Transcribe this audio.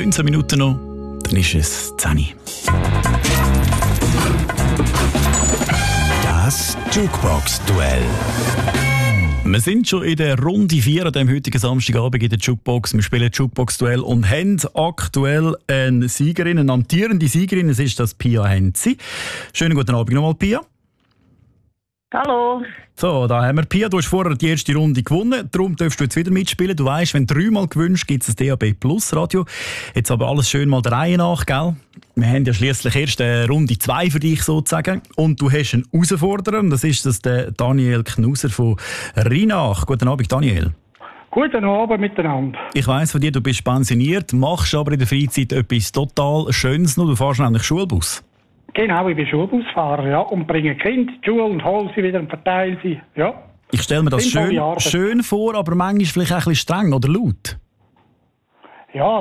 19 Minuten noch, dann ist es 10 Uhr. Das Jukebox-Duell. Wir sind schon in der Runde 4 an diesem heutigen Samstagabend in der Jukebox. Wir spielen Jukebox-Duell und haben aktuell eine Siegerin, eine amtierende Siegerin. Es ist das Pia Henzi. Schönen guten Abend nochmal, Pia. Hallo. So, da haben wir Pia. Du hast vorher die erste Runde gewonnen. Darum darfst du jetzt wieder mitspielen. Du weisst, wenn du 3-mal gewinnst, gibt es ein DAB Plus Radio. Jetzt aber alles schön mal der Reihe nach, gell? Wir haben ja schliesslich erst Runde 2 für dich sozusagen. Und du hast einen Herausforderer. Und das ist der Daniel Knuser von Rheinach. Guten Abend, Daniel. Guten Abend miteinander. Ich weiss von dir, du bist pensioniert, machst aber in der Freizeit etwas total Schönes noch. Du fährst nämlich Schulbus. Genau, ich bin Schulbusfahrer, ja, und bringe Kinder in die Schule und hole sie wieder und verteile sie, ja. Ich stelle mir das schön vor, aber manchmal vielleicht auch ein bisschen streng oder laut. Ja,